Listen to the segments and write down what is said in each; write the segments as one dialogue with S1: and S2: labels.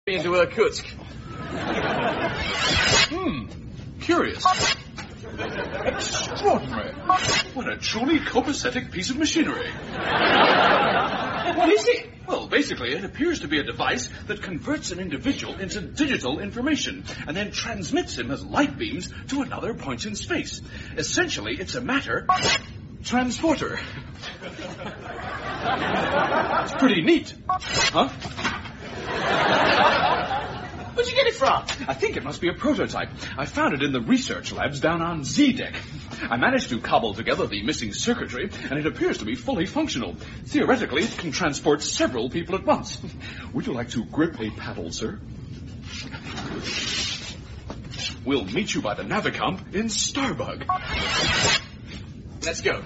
S1: into Irkutsk.
S2: Curious. Extraordinary. What a truly copacetic piece of machinery.
S1: What is it?
S2: Well, basically, it appears to be a device that converts an individual into digital information and then transmits him as light beams to another point in space. Essentially, it's a matter transporter. It's pretty neat. Huh?
S1: Where'd you get it from?
S2: I think it must be a prototype. I found it in the research labs down on Z-Deck. I managed to cobble together the missing circuitry, and it appears to be fully functional. Theoretically, it can transport several people at once. Would you like to grip a paddle, sir? We'll meet you by the Navicomp in Starbug.
S1: Let's go.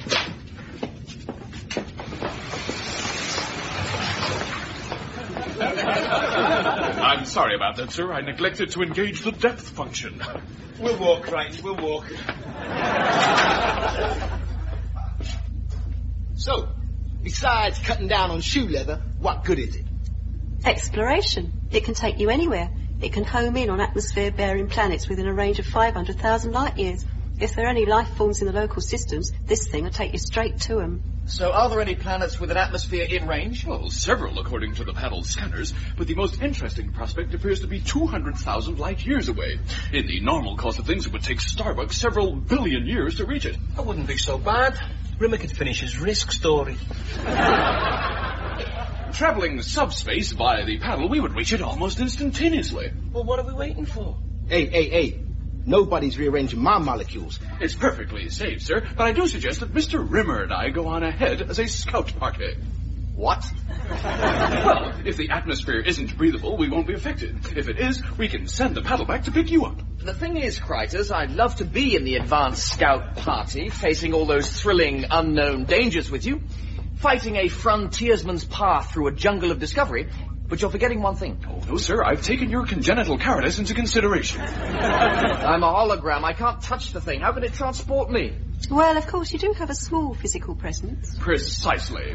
S2: I'm sorry about that, sir. I neglected to engage the depth function.
S1: We'll walk, Crichton, we'll walk. So, besides cutting down on shoe leather, what good is it?
S3: Exploration. It can take you anywhere. It can home in on atmosphere-bearing planets within a range of 500,000 light years. If there are any life forms in the local systems, this thing will take you straight to them.
S1: So are there any planets with an atmosphere in range?
S2: Well, several, according to the paddle scanners, but the most interesting prospect appears to be 200,000 light years away. In the normal course of things, it would take Starbuck several billion years to reach it.
S1: That wouldn't be so bad. Rimmer could finish his Risk story.
S2: Traveling subspace via the paddle, we would reach it almost instantaneously.
S1: Well, what are we waiting for?
S4: Hey. Nobody's rearranging my molecules.
S2: It's perfectly safe, sir, but I do suggest that Mr. Rimmer and I go on ahead as a scout party.
S4: What?
S2: Well, if the atmosphere isn't breathable, we won't be affected. If it is, we can send the paddle back to pick you up.
S1: The thing is, Critters, I'd love to be in the advanced scout party, facing all those thrilling, unknown dangers with you, fighting a frontiersman's path through a jungle of discovery, but you're forgetting one thing.
S2: Oh, no, sir, I've taken your congenital cowardice into consideration.
S1: I'm a hologram. I can't touch the thing. How can it transport me?
S3: Well, of course, you do have a small physical presence.
S2: Precisely.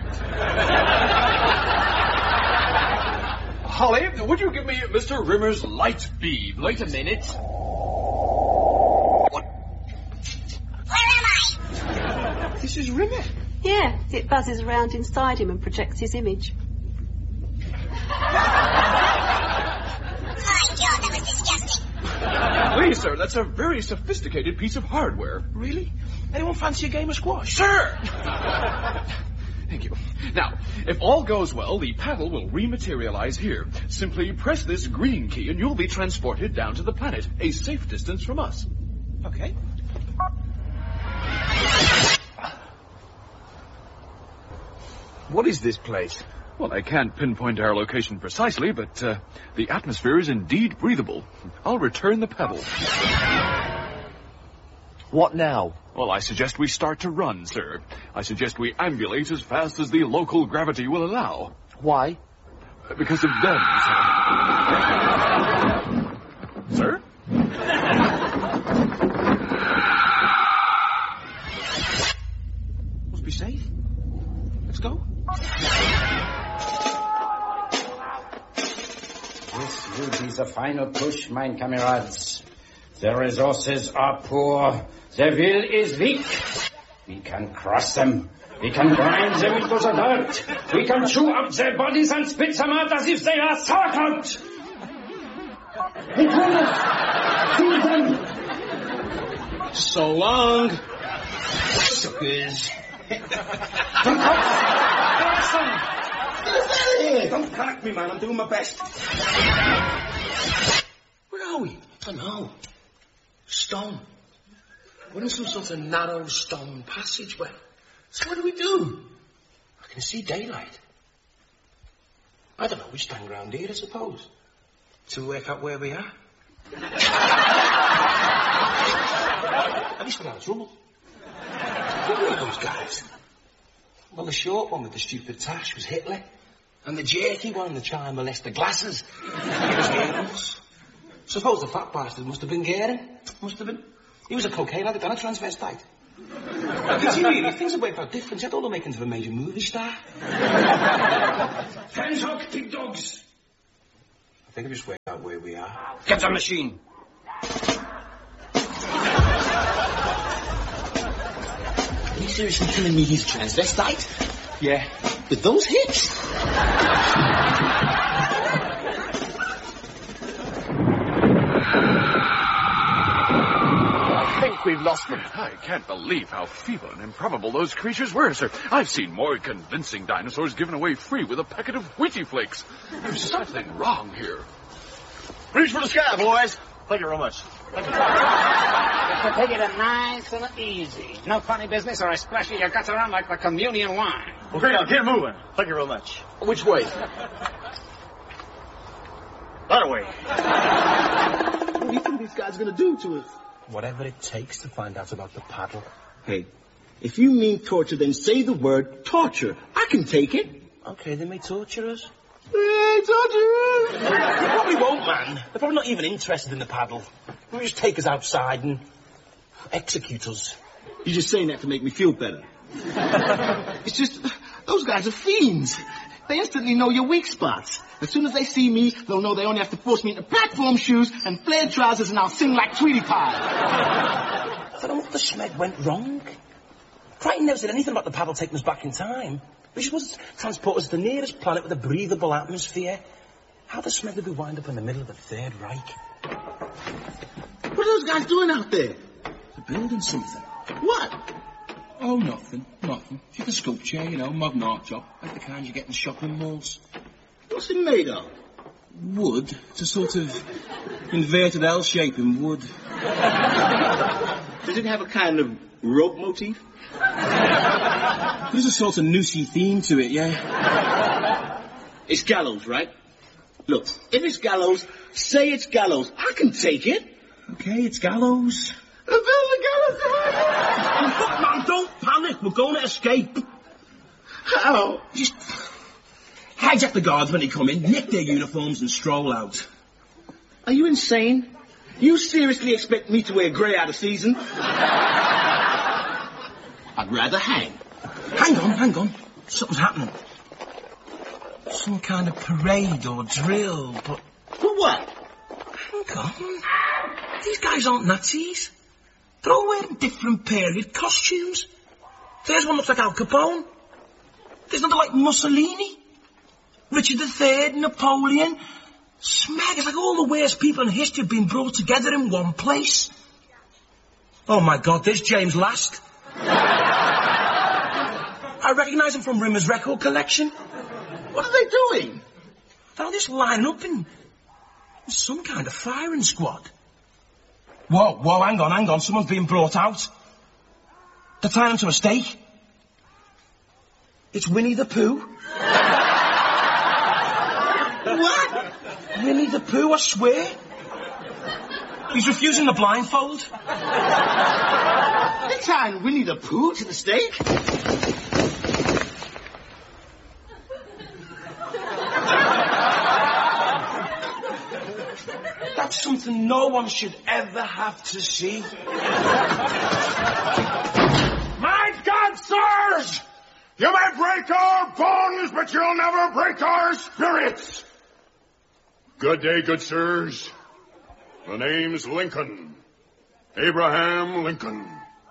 S2: Holly, would you give me Mr. Rimmer's light beam?
S1: Wait a minute.
S2: What?
S5: Where am I?
S1: This is Rimmer.
S3: Yeah, it buzzes around inside him and projects his image.
S5: My God, that was disgusting.
S2: Please, sir, that's a very sophisticated piece of hardware.
S1: Really? Anyone fancy a game of squash?
S2: Sir! Thank you. Now, if all goes well, the paddle will rematerialize here. Simply press this green key and you'll be transported down to the planet, a safe distance from us.
S1: Okay. What is this place?
S2: Well, I can't pinpoint our location precisely, but the atmosphere is indeed breathable. I'll return the paddle.
S1: What now?
S2: Well, I suggest we start to run, sir. I suggest we ambulate as fast as the local gravity will allow.
S1: Why?
S2: Because of them, sir. Sir?
S1: Must be safe. Let's go.
S6: This will be the final push, mein Kamerads. The resources are poor. The will is weak. We can crush them. We can grind them into the dirt. We can chew up their bodies and spit them out as if they are sauerkraut. Kill them.
S1: So long, suckers.
S6: Don't crack me, man. I'm doing my best.
S7: Where are we? I don't know. Stone. We're in some sort of narrow stone passageway. So what do we do? I can see daylight. I don't know. We stand around here, I suppose. To work out where we are. At least we're out of trouble. Who were those guys? Well, the short one with the stupid tash was Hitler. And the jerky one, the child molester glasses, was Goebbels. Suppose the fat bastard must have been Goering. Must have been. He was a cocaine addict and a transvestite. Did he really? Things have worked out different. He had all the makings of a major movie star.
S6: Hands up, big dogs.
S7: I think I've just worked out where we are.
S6: Get the machine.
S4: Are you seriously telling me he's a transvestite?
S1: Yeah.
S4: With those hips?
S1: I think we've lost them.
S2: I can't believe how feeble and improbable those creatures were, sir. I've seen more convincing dinosaurs given away free with a packet of Wheatie Flakes. There's something wrong here.
S8: Reach for the sky, boys. Thank you very much.
S6: Take it nice and easy. No funny business or I splash your guts around like the communion wine.
S8: Okay, now get moving. Thank you very much.
S1: Which way?
S8: That way.
S4: What do you think these guys are going to do to us?
S7: Whatever it takes to find out about the paddle.
S4: Hey, if you mean torture, then say the word torture. I can take it.
S7: Okay, they may torture us.
S4: Hey, torture!
S7: They probably won't, man. They're probably not even interested in the paddle. They'll just take us outside and execute us.
S4: You're just saying that to make me feel better. It's just, those guys are fiends. They instantly know your weak spots. As soon as they see me, they'll know they only have to force me into platform shoes and flared trousers and I'll sing like Tweety Pie.
S7: I don't know what the schmeg went wrong. Crichton never said anything about the paddle taking us back in time. We should transport us to the nearest planet with a breathable atmosphere. How the schmeg did we wind up in the middle of the Third Reich?
S4: What are those guys doing out there?
S9: They're building something.
S4: What?
S9: Oh, nothing. Just a sculpture, modern art job, like the kind you get in shopping malls.
S4: What's it made of?
S9: Wood. It's a sort of inverted L shape in wood.
S4: Does it have a kind of rope motif?
S9: There's a sort of noosey theme to it, yeah.
S4: It's gallows, right? Look, if it's gallows, say it's gallows. I can take it.
S9: Okay, it's gallows.
S4: Build the gallows!
S8: Man, don't panic. We're going to escape.
S4: How?
S9: Just hijack the guards when they come in, nick their uniforms and stroll out.
S4: Are you insane? You seriously expect me to wear grey out of season? I'd rather hang.
S9: Hang on. Something's happening. Some kind of parade or drill, but...
S4: For what?
S9: Hang on. These guys aren't Nazis. They're all wearing different period costumes. There's one looks like Al Capone. There's another like Mussolini. Richard III, Napoleon. Smeg, it's like all the worst people in history have been brought together in one place. Oh my God, there's James Last. I recognise him from Rimmer's record collection.
S4: What are they doing?
S9: They'll just line up in some kind of firing squad. Whoa, hang on. Someone's being brought out. They're tying him to a stake. It's Winnie the Pooh.
S4: What?
S9: Winnie the Pooh, I swear. He's refusing the blindfold.
S4: They're tying Winnie the Pooh to the stake?
S9: That's something no one should ever have to see.
S10: My God, sirs! You may break our bones, but you'll never break our spirits! Good day, good sirs. The name's Lincoln. Abraham Lincoln.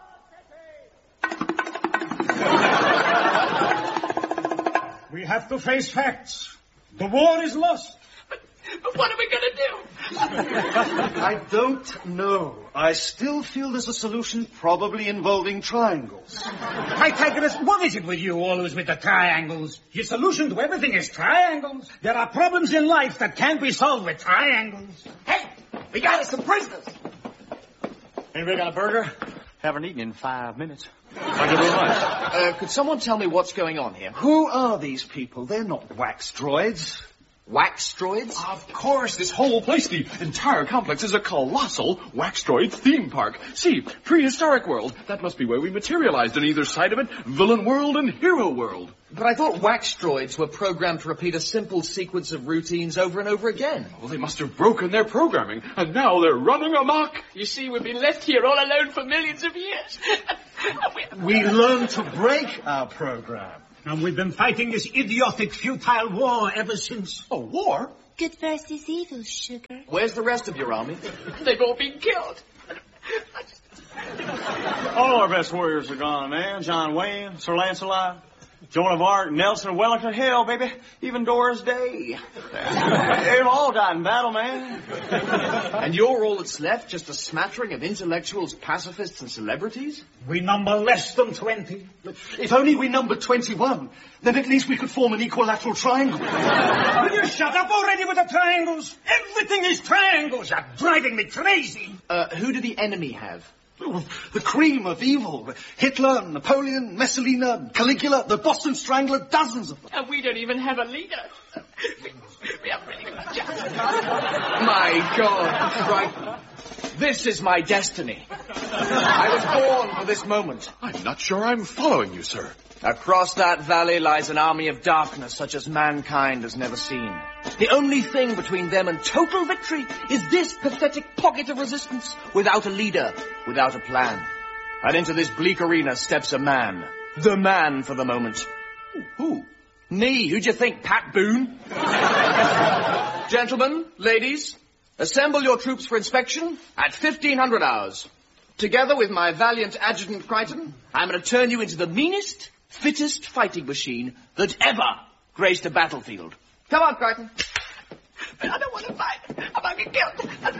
S6: We have to face facts. The war is lost.
S1: But what are we going to do?
S11: I don't know. I still feel there's a solution probably involving triangles.
S6: Pythagoras, what is it with you always with the triangles? Your solution to everything is triangles. There are problems in life that can't be solved with triangles.
S1: Hey, we got us some prisoners.
S8: Anybody got a burger? Haven't eaten in 5 minutes.
S1: Thank you very much. Could someone tell me what's going on here?
S11: Who are these people? They're not wax droids.
S1: Wax droids?
S2: Of course, this whole place, the entire complex, is a colossal wax droid theme park. See, prehistoric world. That must be where we materialized on either side of it. Villain world and hero world.
S1: But I thought wax droids were programmed to repeat a simple sequence of routines over and over again.
S2: Well, they must have broken their programming, and now they're running amok.
S1: You see, we've been left here all alone for millions of years.
S11: We learned to break our program.
S6: And we've been fighting this idiotic, futile war ever since.
S11: A war?
S5: Good versus evil, sugar.
S1: Where's the rest of your army?
S8: They've all been killed.
S12: All our best warriors are gone, man. John Wayne, Sir Lancelot, Joan of Arc, Nelson, Wellington, hell, baby, even Doris Day. They've all died in battle, man.
S1: And you're all that's left, just a smattering of intellectuals, pacifists, and celebrities?
S11: We number less than 20. If only we numbered 21, then at least we could form an equilateral triangle.
S9: Will you shut up already with the triangles? Everything is triangles. You're driving me crazy.
S1: Who do the enemy have?
S11: The cream of evil. Hitler, Napoleon, Messalina, Caligula, the Boston Strangler, dozens of them.
S8: And we don't even have a leader. We haven't really got a chance.
S1: My God, Crichton. This is my destiny. I was born for this moment.
S10: I'm not sure I'm following you, sir.
S1: Across that valley lies an army of darkness such as mankind has never seen. The only thing between them and total victory is this pathetic pocket of resistance, without a leader, without a plan. And into this bleak arena steps a man. The man for the moment. Who? Me. Who'd you think, Pat Boone? Gentlemen, ladies, assemble your troops for inspection at 1500 hours. Together with my valiant adjutant Crichton, I'm going to turn you into the meanest, fittest fighting machine that ever graced a battlefield. Come on, Crichton.
S8: But I don't want to fight. I'm going to get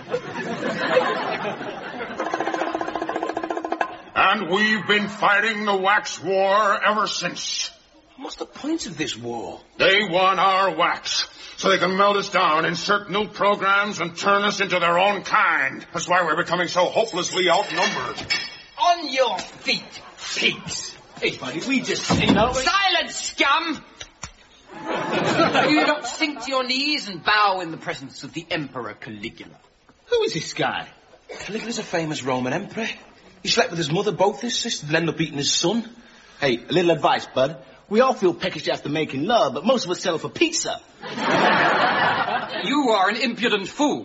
S8: killed.
S10: And we've been fighting the wax war ever since.
S7: What's the point of this war?
S10: They want our wax, so they can melt us down, insert new programs, and turn us into their own kind. That's why we're becoming so hopelessly outnumbered.
S8: On your feet, pigs. Hey, buddy, we just... Silence, scum! Do you not sink to your knees and bow in the presence of the Emperor Caligula?
S7: Who is this guy? Caligula's a famous Roman emperor. He slept with his mother, both his sisters, and ended up beating his son.
S4: Hey, a little advice, bud. We all feel peckish after making love, but most of us settle for pizza.
S8: You are an impudent fool.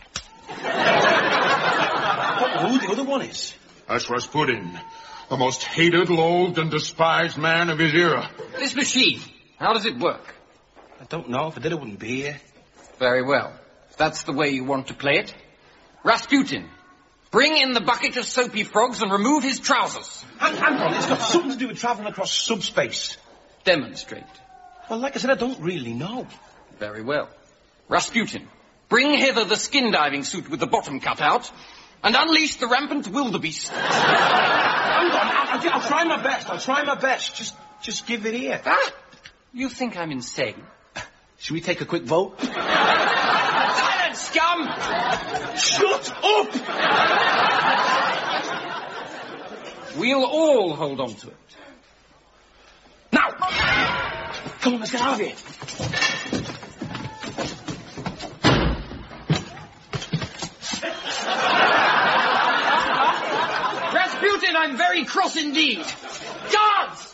S7: Who the other one is?
S10: That's Rasputin, the most hated, loathed, and despised man of his era.
S8: This machine, how does it work?
S7: I don't know. If I did, I wouldn't be here.
S8: Very well. If that's the way you want to play it. Rasputin, bring in the bucket of soapy frogs and remove his trousers.
S7: Hang on, it's got something to do with travelling across subspace.
S8: Demonstrate.
S7: Well, like I said, I don't really know.
S8: Very well. Rasputin, bring hither the skin-diving suit with the bottom cut out, and unleash the rampant wildebeest.
S7: Hang on, I'll try my best. I'll try my best. Just give it here.
S8: Ah, you think I'm insane?
S7: Should we take a quick vote?
S8: Silence, scum!
S7: Shut up!
S8: We'll all hold on to it. Now!
S7: Come on, let's get out of here.
S8: Rasputin, I'm very cross indeed. Guards!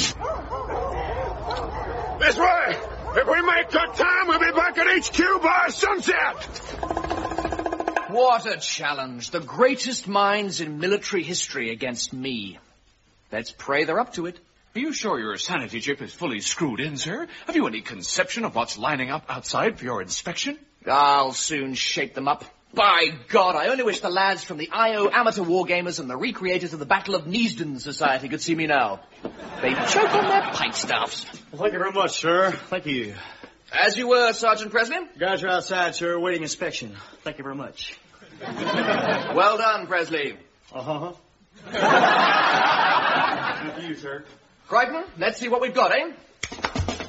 S10: This way! If we make good time, we'll be back at HQ by sunset!
S1: What a challenge. The greatest minds in military history against me. Let's pray they're up to it.
S2: Are you sure your sanity chip is fully screwed in, sir? Have you any conception of what's lining up outside for your inspection?
S1: I'll soon shake them up. By God, I only wish the lads from the IO Amateur Wargamers and the recreators of the Battle of Neasden Society could see me now. They choke on their pint staffs.
S12: Well, thank you very much, sir. Thank you.
S1: As you were, Sergeant Presley.
S12: Guys are outside, sir, waiting inspection. Thank you very much.
S1: Well done, Presley.
S12: Uh-huh. Thank you, sir.
S1: Crichton, let's see what we've got, eh?